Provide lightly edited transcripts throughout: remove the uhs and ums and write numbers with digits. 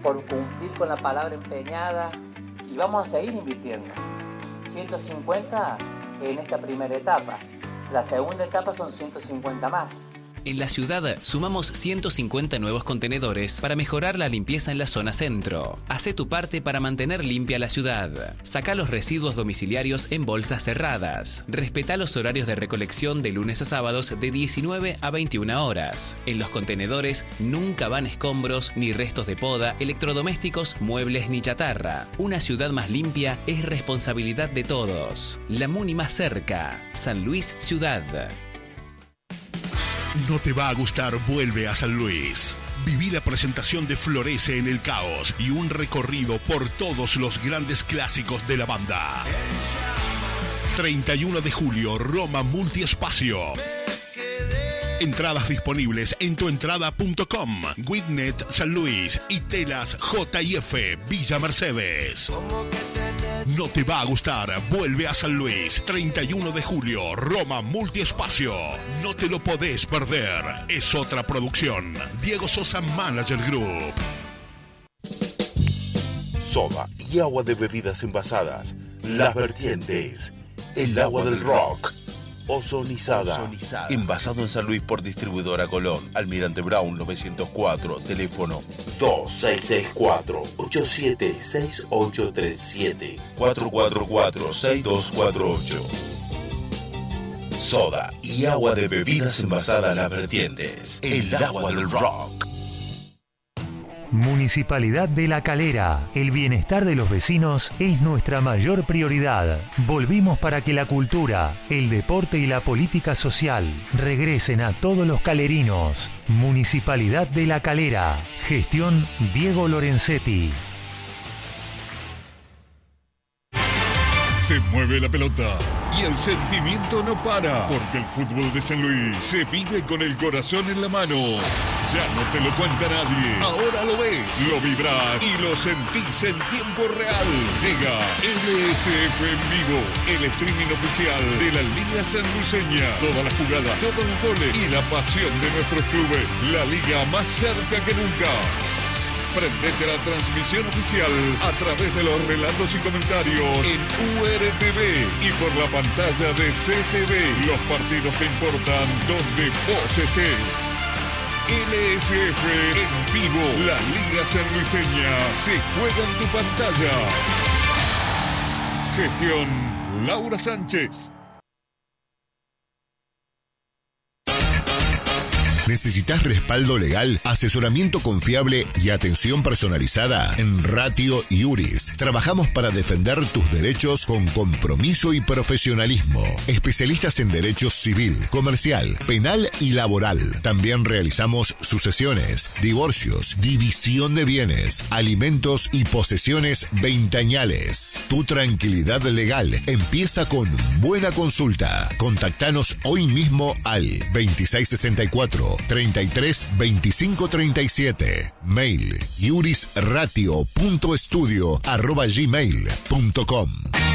por cumplir con la palabra empeñada y vamos a seguir invirtiendo. 150 en esta primera etapa. La segunda etapa son 150 más. En la ciudad sumamos 150 nuevos contenedores para mejorar la limpieza en la zona centro. Hacé tu parte para mantener limpia la ciudad. Sacá los residuos domiciliarios en bolsas cerradas. Respetá los horarios de recolección de lunes a sábados de 19 a 21 horas. En los contenedores nunca van escombros ni restos de poda, electrodomésticos, muebles ni chatarra. Una ciudad más limpia es responsabilidad de todos. La Muni más cerca. San Luis Ciudad. No te va a gustar, vuelve a San Luis. Viví la presentación de Florece en el Caos y un recorrido por todos los grandes clásicos de la banda. 31 de julio, Roma Multiespacio. Entradas disponibles en tuentrada.com, Witnet San Luis y Telas J&F Villa Mercedes. No te va a gustar, vuelve a San Luis, 31 de julio, Roma Multiespacio. No te lo podés perder, es otra producción. Diego Sosa Manager Group. Soda y agua de bebidas envasadas, Las Vertientes, el agua del rock. Ozonizada. Envasado en San Luis por distribuidora Colón. Almirante Brown 904. Teléfono 2664-876837. 444-6248. Soda y agua de bebidas envasadas Las Vertientes. El agua del rock. Municipalidad de La Calera. El bienestar de los vecinos es nuestra mayor prioridad. Volvimos para que la cultura, el deporte y la política social regresen a todos los calerinos. Municipalidad de La Calera. Gestión Diego Lorenzetti. Se mueve la pelota y el sentimiento no para, porque el fútbol de San Luis se vive con el corazón en la mano. Ya no te lo cuenta nadie, ahora lo ves, lo vibras y lo sentís en tiempo real. Llega LSF en vivo, el streaming oficial de la Liga Sanluiseña. Todas las jugadas, todos los goles y la pasión de nuestros clubes. La liga más cerca que nunca. Prendete a la transmisión oficial a través de los relatos y comentarios en URTV y por la pantalla de CTV. Los partidos que importan donde vos estés. LSF en vivo. La Liga Sanluiseña se juega en tu pantalla. Gestión Laura Sánchez. ¿Necesitas respaldo legal, asesoramiento confiable y atención personalizada? En Ratio Iuris trabajamos para defender tus derechos con compromiso y profesionalismo. Especialistas en derecho civil, comercial, penal y laboral. También realizamos sucesiones, divorcios, división de bienes, alimentos y posesiones veinteañales. Tu tranquilidad legal empieza con buena consulta. Contactanos hoy mismo al 2664 33 25 37. Mail iurisratio.estudio@gmail.com.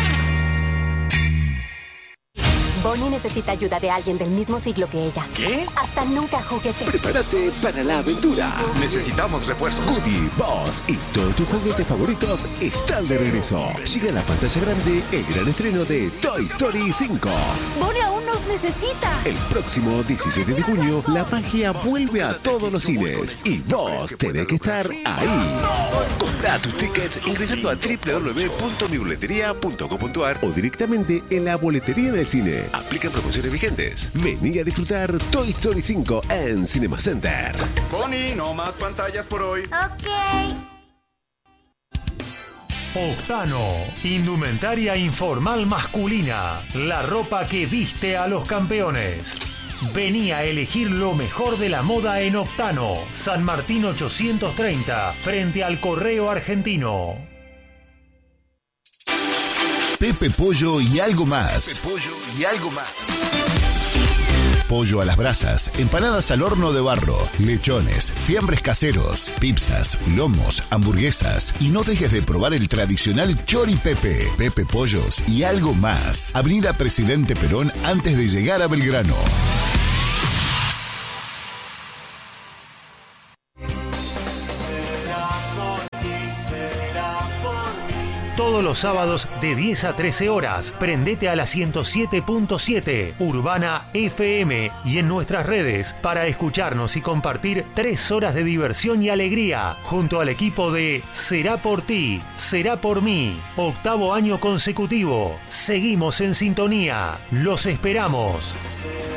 Bonnie necesita ayuda de alguien del mismo siglo que ella. ¿Qué? Hasta nunca juguete. Prepárate para la aventura. Necesitamos refuerzos. Woody, Buzz y todos tus juguetes favoritos están de regreso. Llega a la pantalla grande el gran estreno de Toy Story 5. Bonnie aún nos necesita. El próximo 17 de junio, la magia vuelve a todos los cines y vos tenés que estar ahí. Comprá tus tickets ingresando a www.miboleteria.com.ar o directamente en la boletería del cine. Aplican promociones vigentes. Vení a disfrutar Toy Story 5 en Cinema Center. Bonnie, no más pantallas por hoy. Ok. Octano, indumentaria informal masculina, la ropa que viste a los campeones. Vení a elegir lo mejor de la moda en Octano, San Martín 830, frente al Correo Argentino. Pepe Pollo y algo más. Pollo a las brasas, empanadas al horno de barro, lechones, fiambres caseros, pizzas, lomos, hamburguesas. Y no dejes de probar el tradicional Chori Pepe. Pepe Pollos y algo más. Avenida Presidente Perón antes de llegar a Belgrano. Todos los sábados de 10 a 13 horas. Prendete a la 107.7 Urbana FM y en nuestras redes para escucharnos y compartir 3 horas de diversión y alegría junto al equipo de Será por ti, será por mí. 8º año consecutivo. Seguimos en sintonía. Los esperamos.